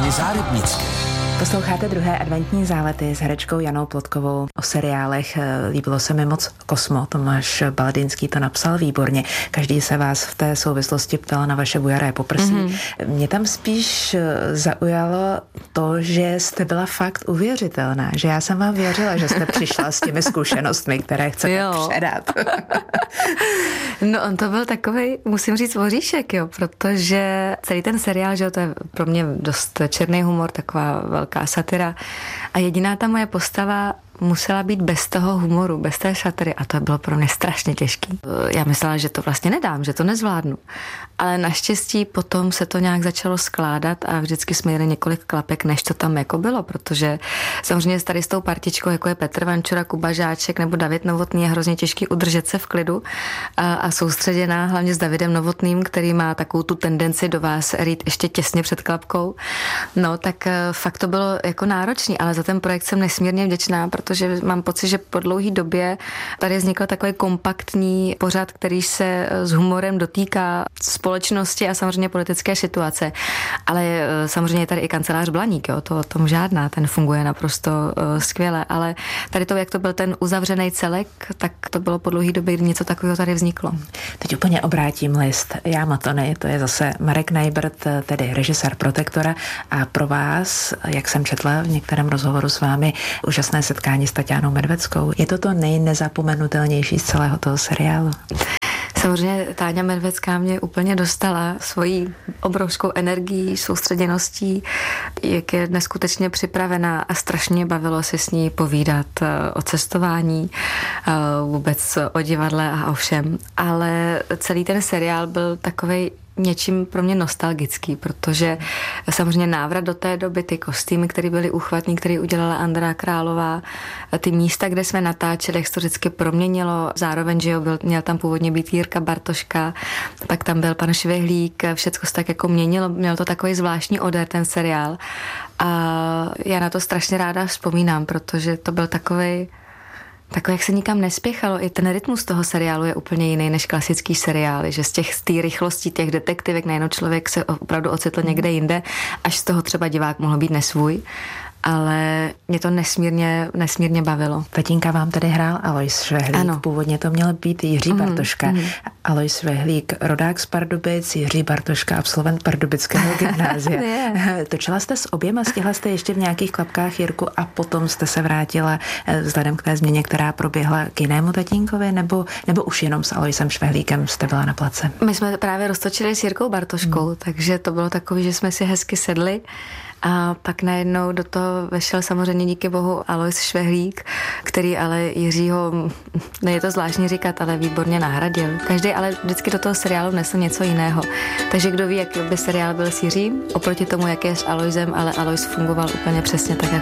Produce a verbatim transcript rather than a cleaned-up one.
Jany Zárybnické. Posloucháte druhé adventní zálety s herečkou Janou Plotkovou o seriálech. Líbilo se mi moc Kosmo, Tomáš Baladinský to napsal výborně. Každý se vás v té souvislosti ptal na vaše bujaré poprsí. Mm-hmm. Mě tam spíš zaujalo to, že jste byla fakt uvěřitelná, že já jsem vám věřila, že jste přišla s těmi zkušenostmi, které chcete jo. předat. No on to byl takovej, musím říct, voříšek, jo, protože celý ten seriál, že to je pro mě dost černý humor, taková velká satira a jediná ta moje postava musela být bez toho humoru, bez té satiry a to bylo pro mě strašně těžký. Já myslela, že to vlastně nedám, že to nezvládnu. Ale naštěstí potom se to nějak začalo skládat a vždycky jsme jeli několik klapek, než to tam jako bylo, protože samozřejmě tady s tou partičkou, jako je Petr Vančura, Kuba Žáček nebo David Novotný, je hrozně těžký udržet se v klidu a, a soustředěná, hlavně s Davidem Novotným, který má takovou tu tendenci do vás rýt ještě těsně před klapkou. No, tak fakt to bylo jako náročný, ale za ten projekt jsem nesmírně vděčná, protože mám pocit, že po dlouhé době tady vznikl takový kompaktní pořad, který se s humorem dotýká společnosti a samozřejmě politické situace. Ale samozřejmě je tady i kancelář Blaník, jo, to o tom žádná, ten funguje naprosto uh, skvěle, ale tady to, jak to byl ten uzavřený celek, tak to bylo po dlouhé době, kdy něco takového tady vzniklo. Teď úplně obrátím list. Já Matony, to je zase Marek Najbrt, tedy režisér Protektora a pro vás, jak jsem četla v některém rozhovoru s vámi, úžasné setkání s Taťánou Medveckou. Je to to nejnezapomenutelnější z celého toho seriálu? Samozřejmě Táňa Medvecká mě úplně dostala svojí obrovskou energií, soustředěností, jak je neskutečně připravená a strašně bavilo se s ní povídat o cestování, vůbec o divadle a o všem. Ale celý ten seriál byl takovej něčím pro mě nostalgický, protože samozřejmě návrat do té doby, ty kostýmy, které byly uchvatní, které udělala Andrea Králová, ty místa, kde jsme natáčeli, jak se to vždycky proměnilo, zároveň, že jo, byl, měl tam původně být Jirka Bartoška, pak tam byl pan Švehlík, všecko se tak jako měnilo, měl to takový zvláštní odér, ten seriál. A já na to strašně ráda vzpomínám, protože to byl takovej Takové, jak se nikam nespěchalo, i ten rytmus toho seriálu je úplně jiný než klasický seriály, že z těch z té rychlosti těch detektivek najednou člověk se opravdu ocitl někde jinde, až z toho třeba divák mohl být nesvůj, ale mě to nesmírně, nesmírně bavilo. Tatínka vám tady hrál Alois Švehlík, ano. Původně to měl být Jiří mm, Bartoška. Mm. Alois Švehlík, rodák z Pardubic, Jiří Bartoška, absolvent pardubického gymnázia. Točila jste s oběma, stihla jste ještě v nějakých klapkách Jirku a potom jste se vrátila vzhledem k té změně, která proběhla k jinému tatínkovi, nebo, nebo už jenom s Aloisem Švehlíkem jste byla na place? My jsme právě roztočili s Jirkou Bartoškou, mm. takže to bylo takové, že jsme si hezky sedli. A pak najednou do toho vešel samozřejmě díky bohu Alois Švehlík, který ale Jiřího, ne je to zvláštní říkat, ale výborně nahradil. Každý ale vždycky do toho seriálu nesl něco jiného. Takže kdo ví, jak by seriál byl s Jiřím, oproti tomu, jak je s Aloisem, ale Alois fungoval úplně přesně tak, jak